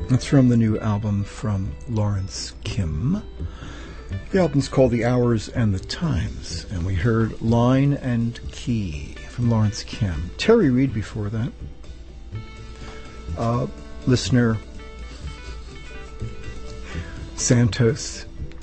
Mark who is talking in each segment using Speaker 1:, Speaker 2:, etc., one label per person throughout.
Speaker 1: It's from the new album from Lawrence Kim. The album's called The Hours and the Times, and we heard Line and Key from Lawrence Kim. Terry Reid before that. Listener Santos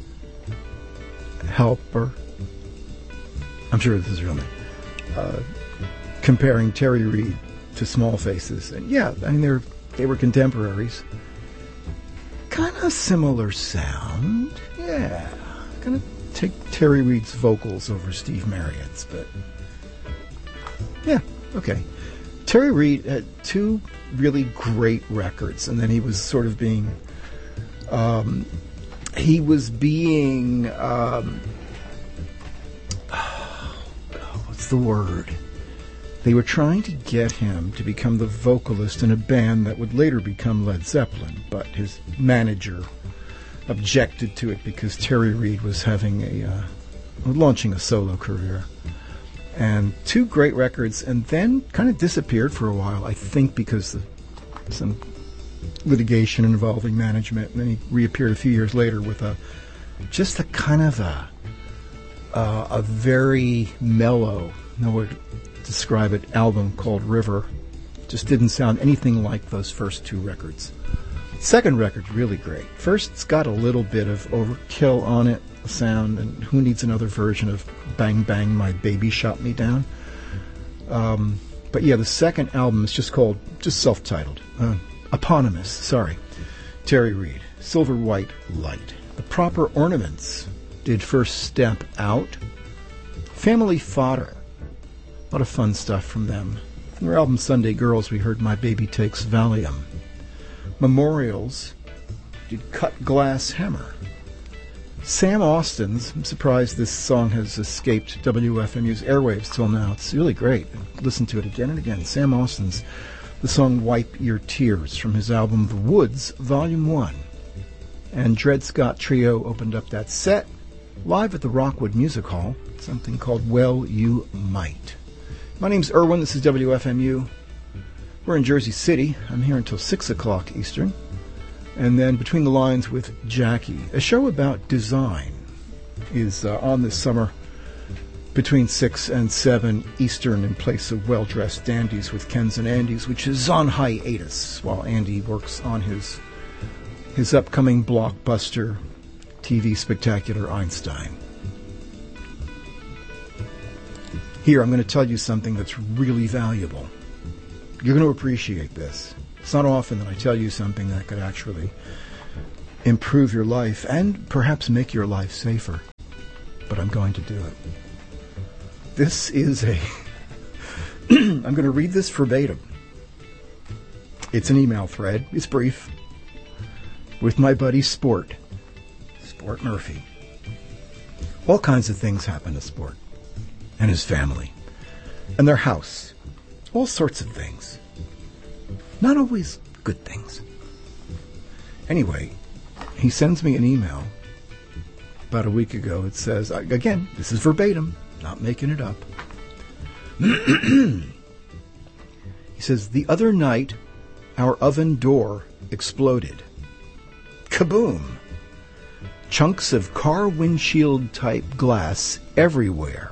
Speaker 1: Helper. I'm sure this is real name. Comparing Terry Reid to Small Faces. And yeah, I mean, they were contemporaries. Kind of similar sound. Yeah. Gonna take Terry Reid's vocals over Steve Marriott's, but yeah, okay. Terry Reid had two really great records, and then he was sort of being what's the word? They were trying to get him to become the vocalist in a band that would later become Led Zeppelin, but his manager objected to it because Terry Reid was launching a solo career. And two great records, and then kind of disappeared for a while, I think because of some litigation involving management, and then he reappeared a few years later with a very mellow, no way to describe it, album called River. Just didn't sound anything like those first two records. Second record's really great. First, it's got a little bit of overkill on it, the sound, and who needs another version of Bang Bang My Baby Shot Me Down? But yeah, the second album is just self-titled. Eponymous, sorry. Terry Reid, Silver White Light. The Proper Ornaments did First Step Out. Family Fodder. A lot of fun stuff from them. From their album Sunday Girls, we heard My Baby Takes Valium. Memorials did Cut Glass Hammer. Sam Austin's, I'm surprised this song has escaped WFMU's airwaves till now. It's really great. Listen to it again and again. Sam Austin's, the song Wipe Your Tears from his album The Woods, Volume 1. And Dred Scott Trio opened up that set live at the Rockwood Music Hall, something called Well You Might. My name's Irwin. This is WFMU. We're in Jersey City. I'm here until 6 o'clock Eastern. And then Between the Lines with Jackie. A show about design is on this summer between 6 and 7 Eastern in place of Well-Dressed Dandies with Kens and Andys, which is on hiatus while Andy works on his upcoming blockbuster TV spectacular Einstein. Here, I'm going to tell you something that's really valuable. You're going to appreciate this. It's not often that I tell you something that could actually improve your life and perhaps make your life safer. But I'm going to do it. This is I'm going to read this verbatim. It's an email thread. It's brief. With my buddy Sport Murphy. All kinds of things happen to Sport and his family and their house. All sorts of things. Not always good things. Anyway, he sends me an email about a week ago. It says, again, this is verbatim, not making it up. He says, the other night, our oven door exploded. Kaboom! Chunks of car windshield type glass everywhere.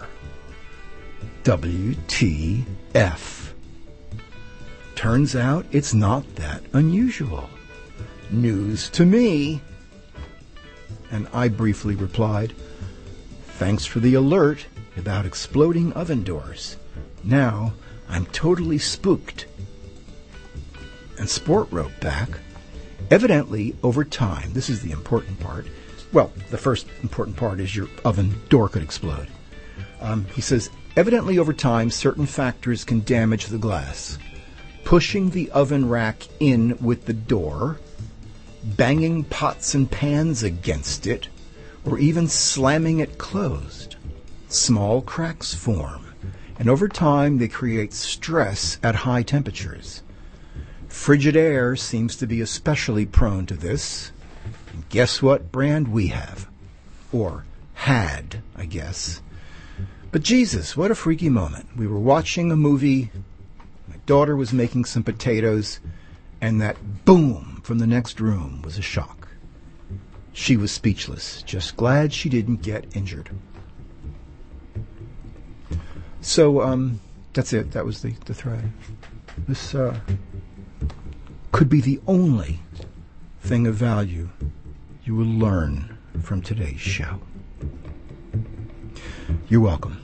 Speaker 1: WTF. Turns out it's not that unusual. News to me. And I briefly replied, thanks for the alert about exploding oven doors. Now I'm totally spooked. And Sport wrote back, evidently over time, this is the important part. Well, the first important part is your oven door could explode. He says, evidently over time, certain factors can damage the glass. Pushing the oven rack in with the door, banging pots and pans against it, or even slamming it closed. Small cracks form, and over time they create stress at high temperatures. Frigidaire seems to be especially prone to this. And guess what brand we have? Or had, I guess. But Jesus, what a freaky moment. We were watching a movie. My daughter was making some potatoes, and that boom from the next room was a shock. She was speechless, just glad she didn't get injured. So, that's it. That was the thread. This could be the only thing of value you will learn from today's show. You're welcome.